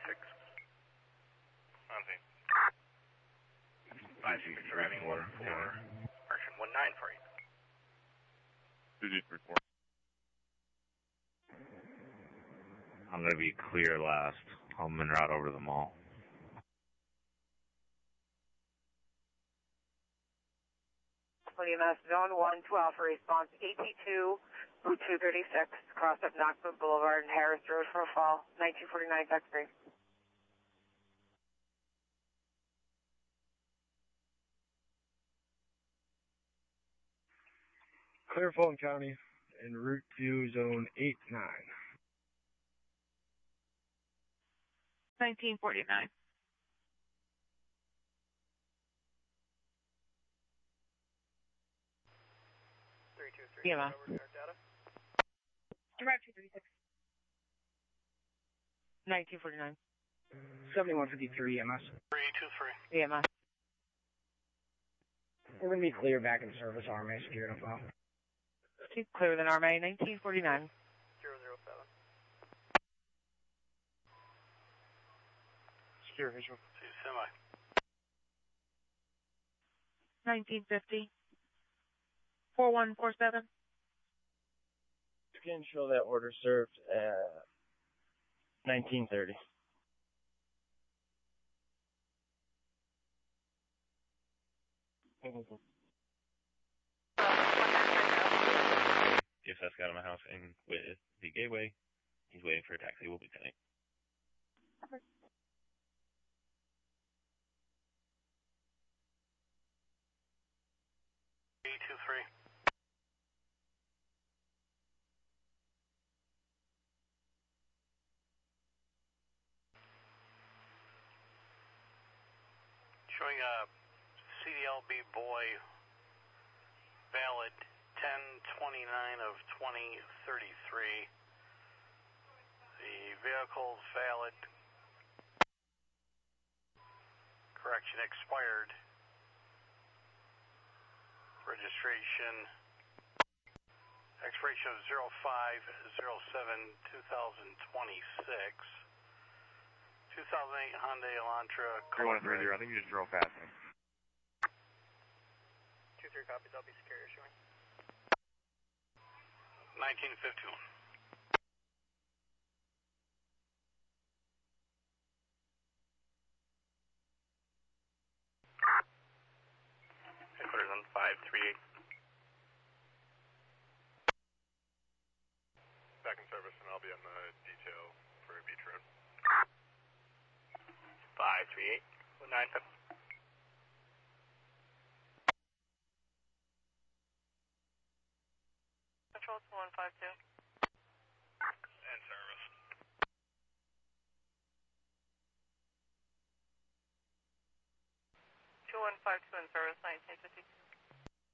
On scene. 5-6 driving 1-4. Correction 1948. 2D34. I'm going to be clear last. I'm en route over the mall. EMS Zone 1 to Alpha response AT2, Route 236, cross up Knoxville Boulevard and Harris Road for a fall, 1949 tax free. Clear Fulton County en route to Zone 8-9. 1949. EMS. Direct 236. 1949. 7153 EMS. 323. EMS. We're going to be clear back in service, RMA secured on file. Keep clear than RMA, 1949. 007. Secure visual. See semi. 1950. 4147. Again, show that order served at 1930. DFS got in my house and with the gateway. He's waiting for a taxi. We'll be coming. 323. Showing a CDLB boy valid 10/29 of 2033. The vehicle's valid. Correction expired. Registration. Expiration of 05/07/2026. 2008 Hyundai Elantra. 3130, I think you just drove past me. 2-3 copies, I'll be secure issuing. 1951. Headquarters on 538. Back in service, and I'll be on the detail for Beach Road. 538. 95. Control 152. And service. Two 152 in service, 1952.